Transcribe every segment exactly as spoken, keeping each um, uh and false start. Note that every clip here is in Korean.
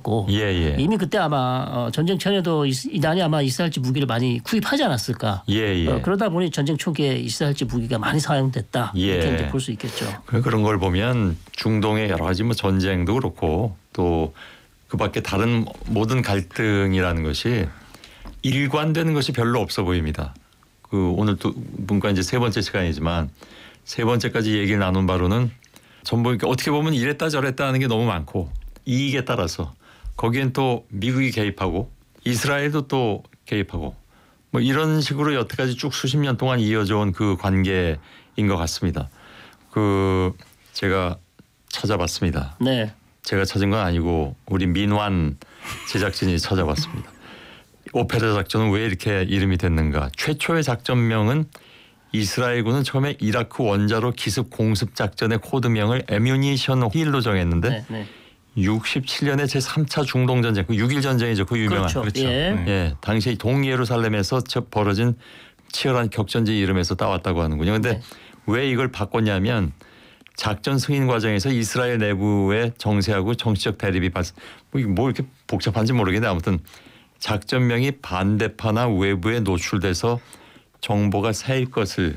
있었고 예, 예. 이미 그때 아마 어, 전쟁 전에도 이란이 아마 이스라엘제 무기를 많이 구입하지 않았을까. 예, 예. 어, 그러다 보니 전쟁 초기에 이스라엘제 무기가 많이 사용됐다. 예. 이렇게 이제 볼 수 있겠죠. 그런 걸 보면 중동의 여러 가지 뭐 전쟁도 그렇고 또 그밖에 다른 모든 갈등이라는 것이 일관되는 것이 별로 없어 보입니다. 그 오늘 두 분과 이제 세 번째 시간이지만 세 번째까지 얘기를 나눈 바로는 전부 이렇게 어떻게 보면 이랬다 저랬다 하는 게 너무 많고 이익에 따라서 거기엔 또 미국이 개입하고 이스라엘도 또 개입하고 뭐 이런 식으로 여태까지 쭉 수십 년 동안 이어져 온 그 관계인 것 같습니다. 그 제가 찾아봤습니다. 네. 제가 찾은 건 아니고 우리 민환 제작진이 찾아봤습니다. 오페라 작전은 왜 이렇게 이름이 됐는가. 최초의 작전명은 이스라엘군은 처음에 이라크 원자로 기습 공습 작전의 코드명을 애뮤니션 힐로 정했는데 네, 네. 육십칠 년에 제삼 차 중동전쟁, 그 육 일 전쟁이죠. 그 유명한. 그렇죠. 그렇죠. 예. 예, 당시 동예루살렘에서 벌어진 치열한 격전지 이름에서 따왔다고 하는군요. 그런데 네. 왜 이걸 바꿨냐면 작전 승인 과정에서 이스라엘 내부의 정세하고 정치적 대립이 발생. 뭐 이렇게 복잡한지 모르겠는데 아무튼 작전명이 반대파나 외부에 노출돼서 정보가 새일 것을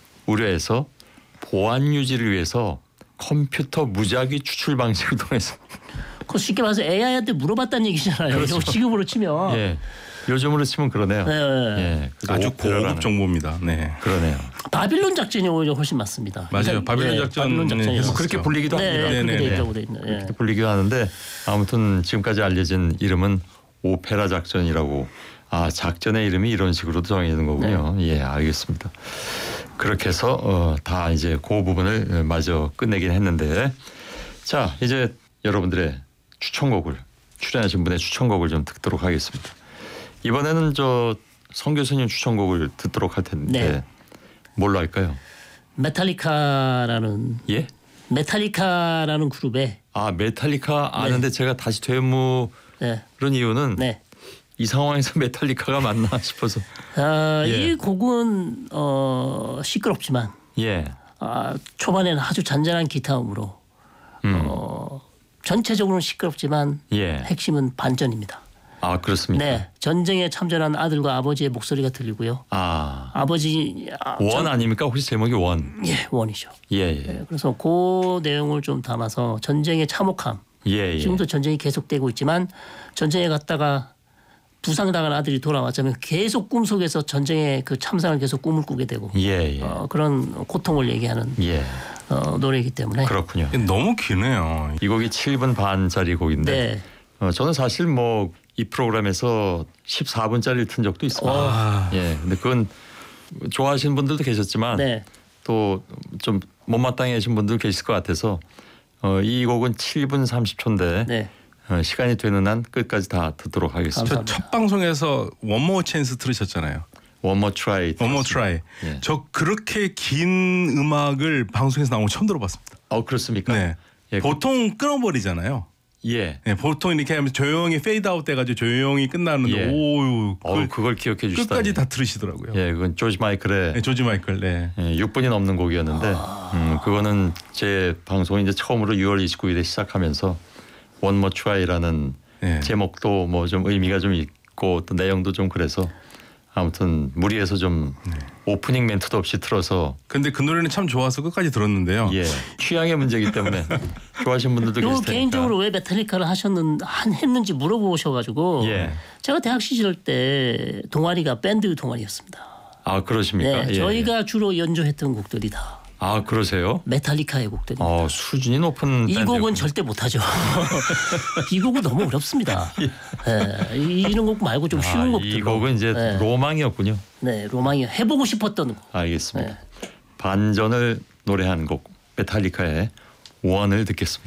우려해서 보안 유지를 위해서 컴퓨터 무작위 추출 방식을 통해서. 그 쉽게 말해서 에이아이한테 물어봤다는 얘기잖아요. 그렇죠. 지금으로 치면. 예, 요즘으로 치면 그러네요. 네. 예, 아주 고급 정보입니다. 네. 그러네요. 바빌론 작전이 오히려 훨씬 맞습니다. 맞아요. 바빌론 예, 작전. 바빌론 작전이 네. 그렇게 불리기도 네, 합니다. 네, 그렇게 네네네. 돼 있다고 돼 있네. 예. 그렇게 불리기도 하는데 아무튼 지금까지 알려진 이름은 오페라 작전이라고. 아, 작전의 이름이 이런 식으로도 정해지는 거군요. 네. 예, 알겠습니다. 그렇게 해서 어, 다 이제 그 부분을 마저 끝내긴 했는데 자, 이제 여러분들의 추천곡을 출연하신 분의 추천곡을 좀 듣도록 하겠습니다. 이번에는 저 성 교수님 추천곡을 듣도록 할 텐데 네. 뭘로 할까요? 메탈리카라는 예? 메탈리카라는 그룹의 아, 메탈리카 아는데 네. 제가 다시 되묻는 네. 이유는 네. 이 상황에서 메탈리카가 맞나 싶어서. 아, 예. 이 곡은 어, 시끄럽지만 예. 아, 초반에는 아주 잔잔한 기타음으로 음. 어, 전체적으로는 시끄럽지만 예. 핵심은 반전입니다. 아, 그렇습니까? 네, 전쟁에 참전한 아들과 아버지의 목소리가 들리고요. 아. 아버지 아, 원 전- 아닙니까? 혹시 제목이 원? 예, 원이죠. 예, 예. 네, 그래서 그 내용을 좀 담아서 전쟁의 참혹함. 예, 예. 지금도 전쟁이 계속되고 있지만 전쟁에 갔다가 부상당한 아들이 돌아왔자면 계속 꿈속에서 전쟁의 그 참상을 계속 꿈을 꾸게 되고 예, 예. 어, 그런 고통을 얘기하는 예. 어, 노래이기 때문에 그렇군요. 너무 기네요. 이 곡이 칠 분 반짜리 곡인데 네. 어, 저는 사실 뭐 이 프로그램에서 십사 분짜리를 튼 적도 있습니다. 아. 예. 근데 그건 좋아하시는 분들도 계셨지만 네. 또 좀 못마땅해 하신 분들 계실 것 같아서 어, 이 곡은 칠 분 삼십 초인데 네. 어, 시간이 되는 한 끝까지 다 듣도록 하겠습니다. 저 첫 방송에서 원모 찬스 들으셨잖아요. One more try. One more try. 예. 저 그렇게 긴 음악을 방송에서 나온 거 처음 들어봤습니다. 어, 그렇습니까? 네. 예, 보통 끊어버리잖아요. 예. 네, 보통 이렇게 하면 조용히 페이드 아웃 돼가지고 조용히 끝나는데 예. 오유 어, 그걸 그걸 기억해 주시다니. 끝까지 다 들으시더라고요. 예, 그건 조지 마이클의 네, 조지 마이클. 네. 예, 육 분이 넘는 곡이었는데 음, 그거는 제 방송이 이제 처음으로 유월 이십구일에 시작하면서 One More Try라는 네. 제목도 뭐 좀 의미가 좀 있고 또 내용도 좀 그래서 아무튼 무리해서 좀 오프닝 멘트도 없이 틀어서 근데 그 노래는 참 좋아서 끝까지 들었는데요. 예, 취향의 문제이기 때문에 좋아하시는 분들도 요 계실 테니까. 개인적으로 왜 메탈리카를 하셨는 한 했는지 물어보셔가지고 예. 제가 대학 시절 때 동아리가 밴드 동아리였습니다. 아, 그러십니까? 네, 예. 저희가 주로 연주했던 곡들이 다 아, 그러세요? 메탈리카의 곡들입니다. 어, 수준이 높은 이 곡은 밴드였군요. 절대 못하죠. 이 곡은 너무 어렵습니다. 네, 이- 이런 곡 말고 좀 쉬운 아, 곡들. 이 곡은 이제 네, 로망이었군요. 네, 로망이 해보고 싶었던 곡. 알겠습니다. 네. 반전을 노래한 곡 메탈리카의 원을 듣겠습니다.